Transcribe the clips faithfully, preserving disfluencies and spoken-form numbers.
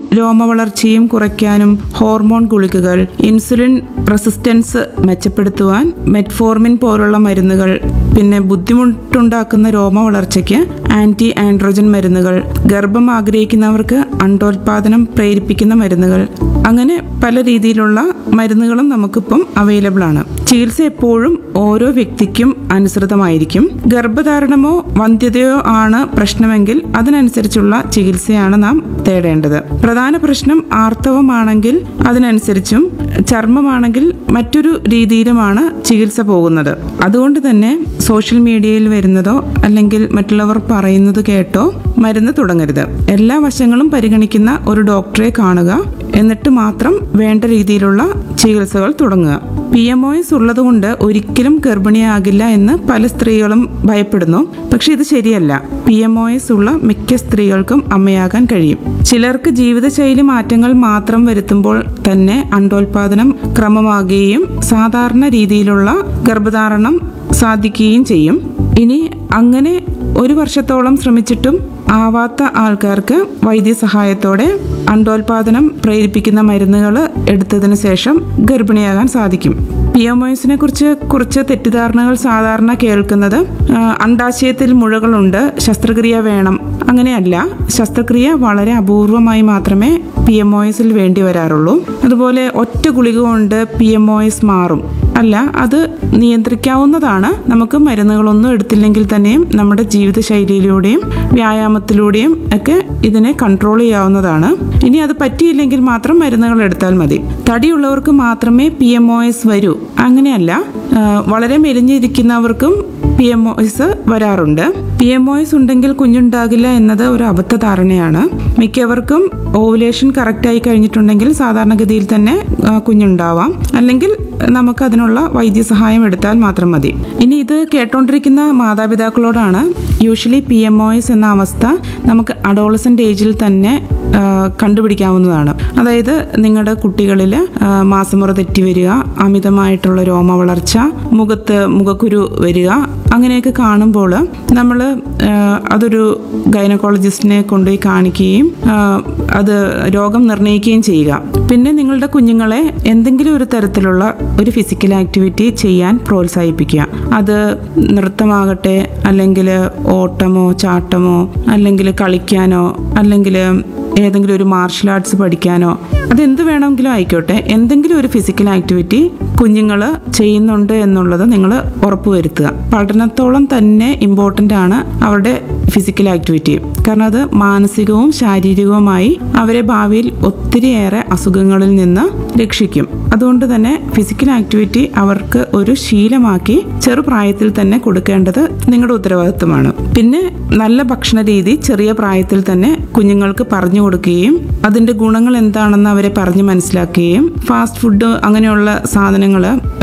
രോമവളർച്ചയും കുറയ്ക്കാനും ഹോർമോൺ ഗുളികകൾ, insulin resistance മെച്ചപ്പെടുത്തുവാൻ metformin പോലുള്ള മരുന്നുകൾ, പിന്നെ ബുദ്ധിമുട്ടുണ്ടാക്കുന്ന രോമവളർച്ചയ്ക്ക് ആന്റി ആൻഡ്രോജൻ മരുന്നുകൾ, ഗർഭം ആഗ്രഹിക്കുന്നവർക്ക് അണ്ടോൽപാദനം പ്രേരിപ്പിക്കുന്ന മരുന്നുകൾ, അങ്ങനെ പല രീതിയിലുള്ള മരുന്നുകളും നമുക്കിപ്പം അവൈലബിൾ ആണ്. ചികിത്സ എപ്പോഴും ഓരോ വ്യക്തിക്കും അനുസൃതമായിരിക്കും. ഗർഭധാരണമോ വന്ധ്യതയോ ആണ് പ്രശ്നമെങ്കിൽ അതിനനുസരിച്ചുള്ള ചികിത്സയാണ് നാം തേടേണ്ടത്. പ്രധാന പ്രശ്നം ആർത്തവമാണെങ്കിൽ അതിനനുസരിച്ചും, ചർമ്മമാണെങ്കിൽ മറ്റൊരു രീതിയിലുമാണ് ചികിത്സ പോകുന്നത്. അതുകൊണ്ട് തന്നെ സോഷ്യൽ മീഡിയയിൽ വരുന്നതോ അല്ലെങ്കിൽ മറ്റുള്ളവർ പറയുന്നത് കേട്ടോ മരുന്ന് തുടങ്ങരുത്. എല്ലാ വശങ്ങളും പരിഗണിക്കുന്ന ഒരു ഡോക്ടറെ കാണുക, എന്നിട്ട് മാത്രം വേണ്ട രീതിയിലുള്ള ചികിത്സകൾ തുടങ്ങുക. പി എം ഒ എസ് ഉള്ളതുകൊണ്ട് ഒരിക്കലും ഗർഭിണിയാകില്ല എന്ന് പല സ്ത്രീകളും ഭയപ്പെടുന്നു. പക്ഷെ ഇത് ശരിയല്ല. പി എം ഒ എസ് ഉള്ള മിക്ക സ്ത്രീകൾക്കും അമ്മയാകാൻ കഴിയും. ചിലർക്ക് ജീവിതശൈലി മാറ്റങ്ങൾ മാത്രം വരുത്തുമ്പോൾ തന്നെ അണ്ടോൽപാദനം ക്രമമാകുകയും സാധാരണ രീതിയിലുള്ള ഗർഭധാരണം സാധിക്കുകയും ചെയ്യും. ഇനി അങ്ങനെ ഒരു വർഷത്തോളം ശ്രമിച്ചിട്ടും ആവാത്ത ആൾക്കാർക്ക് വൈദ്യസഹായത്തോടെ അണ്ടോൽപാദനം പ്രേരിപ്പിക്കുന്ന മരുന്നുകൾ എടുത്തതിന് ശേഷം ഗർഭിണിയാകാൻ സാധിക്കും. പി എം ഒ എസിനെ കുറിച്ച് കുറച്ച് തെറ്റിദ്ധാരണകൾ സാധാരണ കേൾക്കുന്നത് അണ്ഡാശയത്തിൽ മുഴകളുണ്ട്, ശസ്ത്രക്രിയ വേണം. അങ്ങനെയല്ല. ശസ്ത്രക്രിയ വളരെ അപൂർവമായി മാത്രമേ പി എം ഒ എസിൽ വേണ്ടി വരാറുള്ളൂ. അതുപോലെ ഒറ്റ ഗുളിക കൊണ്ട് പി എം ഒ എസ് മാറും അല്ല, അത് നിയന്ത്രിക്കാവുന്നതാണ്. നമുക്ക് മരുന്നുകളൊന്നും എടുത്തില്ലെങ്കിൽ തന്നെയും നമ്മുടെ ജീവിതശൈലിയിലൂടെയും വ്യായാമത്തിലൂടെയും ഒക്കെ ഇതിനെ കൺട്രോൾ ചെയ്യാവുന്നതാണ്. ഇനി അത് പറ്റിയില്ലെങ്കിൽ മാത്രം മരുന്നുകൾ എടുത്താൽ മതി. തടിയുള്ളവർക്ക് മാത്രമേ പി എം ഒ എസ് വരൂ, അങ്ങനെയല്ല. വളരെ മെലിഞ്ഞിരിക്കുന്നവർക്കും പി എം ഒ എസ് വരാറുണ്ട്. പി എം ഒ എസ് ഉണ്ടെങ്കിൽ കുഞ്ഞുണ്ടാകില്ല എന്നത് ഒരു അബദ്ധ ധാരണയാണ്. മിക്കവർക്കും ഓവുലേഷൻ കറക്റ്റായി കഴിഞ്ഞിട്ടുണ്ടെങ്കിൽ സാധാരണഗതിയിൽ തന്നെ കുഞ്ഞുണ്ടാവാം. അല്ലെങ്കിൽ നമുക്ക് അതിനുള്ള വൈദ്യസഹായം എടുത്താൽ മാത്രം മതി. ഇനി ഇത് കേട്ടോണ്ടിരിക്കുന്ന മാതാപിതാക്കളോടാണ്, usually P M O S എന്ന അവസ്ഥ നമുക്ക് അഡോളസെന്റ് ഏജിൽ തന്നെ കണ്ടുപിടിക്കാവുന്നതാണ്. അതായത് നിങ്ങളുടെ കുട്ടികളിൽ മാസമുറ തെറ്റി വരിക, അമിതമായിട്ടുള്ള രോമ വളർച്ച, മുഖത്ത് മുഖക്കുരു വരിക, അങ്ങനെയൊക്കെ കാണുമ്പോൾ നമ്മൾ അതൊരു ഗൈനക്കോളജിസ്റ്റിനെ കൊണ്ടുപോയി കാണിക്കുകയും അത് രോഗം നിർണ്ണയിക്കുകയും ചെയ്യുക. പിന്നെ നിങ്ങളുടെ കുഞ്ഞുങ്ങളെ എന്തെങ്കിലും ഒരു തരത്തിലുള്ള ഒരു ഫിസിക്കൽ ആക്ടിവിറ്റി ചെയ്യാൻ പ്രോത്സാഹിപ്പിക്കുക. അത് നൃത്തമാകട്ടെ, അല്ലെങ്കിൽ ഓട്ടമോ ചാട്ടമോ, അല്ലെങ്കിൽ കളിക്കാനോ, അല്ലെങ്കിൽ ഏതെങ്കിലും ഒരു മാർഷൽ ആർട്സ് പഠിക്കാനോ, അതെന്ത് വേണമെങ്കിലും ആയിക്കോട്ടെ, എന്തെങ്കിലും ഒരു ഫിസിക്കൽ ആക്ടിവിറ്റി കുഞ്ഞുങ്ങൾ ചെയ്യുന്നുണ്ട് എന്നുള്ളത് നിങ്ങൾ ഉറപ്പുവരുത്തുക. പഠനത്തോളം തന്നെ ഇമ്പോർട്ടൻ്റ് ആണ് അവരുടെ ഫിസിക്കൽ ആക്ടിവിറ്റി. കാരണം അത് മാനസികവും ശാരീരികവുമായി അവരെ ഭാവിയിൽ ഒത്തിരിയേറെ അസുഖങ്ങളിൽ നിന്ന് രക്ഷിക്കും. അതുകൊണ്ട് തന്നെ ഫിസിക്കൽ ആക്ടിവിറ്റി അവർക്ക് ഒരു ശീലമാക്കി ചെറുപ്രായത്തിൽ തന്നെ കൊടുക്കേണ്ടത് നിങ്ങളുടെ ഉത്തരവാദിത്വമാണ്. പിന്നെ നല്ല ഭക്ഷണ രീതി ചെറിയ പ്രായത്തിൽ തന്നെ കുഞ്ഞുങ്ങൾക്ക് പറഞ്ഞു കൊടുക്കുകയും അതിന്റെ ഗുണങ്ങൾ എന്താണെന്ന് അവരെ പറഞ്ഞ് മനസ്സിലാക്കുകയും ഫാസ്റ്റ് ഫുഡ് അങ്ങനെയുള്ള സാധനങ്ങൾ,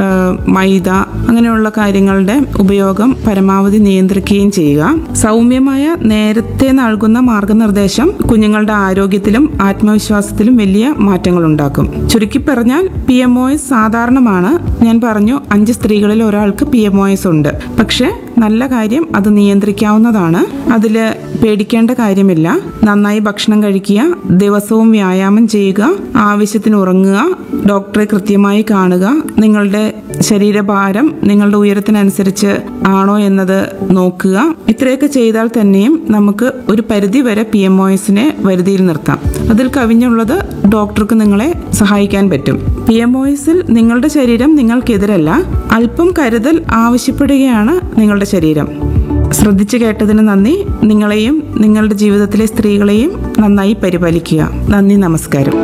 മൈദ അങ്ങനെയുള്ള കാര്യങ്ങളുടെ ഉപയോഗം പരമാവധി നിയന്ത്രിക്കുകയും ചെയ്യുക. സൗമ്യമായ നേരത്തെ നൽകുന്ന മാർഗനിർദ്ദേശം കുഞ്ഞുങ്ങളുടെ ആരോഗ്യത്തിലും ആത്മവിശ്വാസത്തിലും വലിയ മാറ്റങ്ങൾ ഉണ്ടാക്കും. ചുരുക്കി പറഞ്ഞാൽ പി എം ഒ എസ് സാധാരണമാണ്. ഞാൻ പറഞ്ഞു അഞ്ച് സ്ത്രീകളിൽ ഒരാൾക്ക് പി എം ഒ എസ് ഉണ്ട്. പക്ഷെ നല്ല കാര്യം, അത് നിയന്ത്രിക്കാവുന്നതാണ്. അതിൽ പേടിക്കേണ്ട കാര്യമില്ല. നന്നായി ഭക്ഷണം കഴിക്കുക, ദിവസവും വ്യായാമം ചെയ്യുക, ആവശ്യത്തിന് ഉറങ്ങുക, ഡോക്ടറെ കൃത്യമായി കാണുക, നിങ്ങളുടെ ശരീരഭാരം നിങ്ങളുടെ ഉയരത്തിനനുസരിച്ച് ആണോ എന്നത് നോക്കുക. ഇത്രയൊക്കെ ചെയ്താൽ തന്നെയും നമുക്ക് ഒരു പരിധി വരെ പി എം ഒ എസിനെ വരുതിയിൽ നിർത്താം. അതിൽ കവിഞ്ഞുള്ളത് ഡോക്ടർക്ക് നിങ്ങളെ സഹായിക്കാൻ പറ്റും. പി എം ഒ എസിൽ നിങ്ങളുടെ ശരീരം നിങ്ങൾക്കെതിരല്ല, അല്പം കരുതൽ ആവശ്യപ്പെടുകയാണ് നിങ്ങളുടെ ശരീരം. ശ്രദ്ധിച്ചു കേട്ടതിന് നന്ദി. നിങ്ങളെയും നിങ്ങളുടെ ജീവിതത്തിലെ സ്ത്രീകളെയും നന്നായി പരിപാലിക്കുക. നന്ദി, നമസ്കാരം.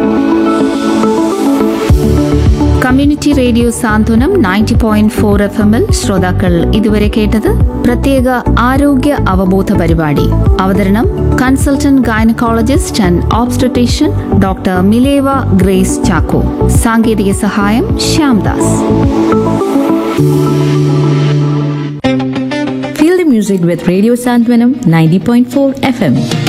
കമ്മ്യൂണിറ്റി റേഡിയോ സാന്ത്വനം നയൻറ്റി പോയിന്റ് ഫോർ എഫ് എമ്മിൽ ശ്രോതാക്കൾ ഇതുവരെ കേട്ടത് പ്രത്യേക ആരോഗ്യ അവബോധ പരിപാടി. അവതരണം consultant gynaecologist and obstetrician doctor മിലേവ grace Chacko. സാങ്കേതിക സഹായം Shyamdas. Feel the music with Radio Santwanam ninety point four F M.